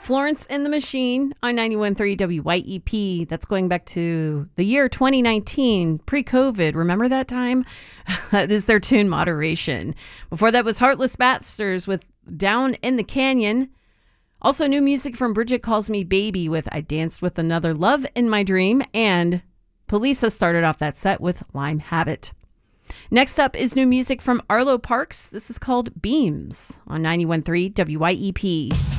Florence and the Machine on 91.3 WYEP. That's going back to the year 2019, pre-COVID. Remember that time? That is their tune, Moderation. Before that was Heartless Bastards with Down in the Canyon. Also new music from Bridget Calls Me Baby with I Danced with Another Love in My Dream. And Polisa started off that set with Lime Habit. Next up is new music from Arlo Parks. This is called Beams on 91.3 WYEP.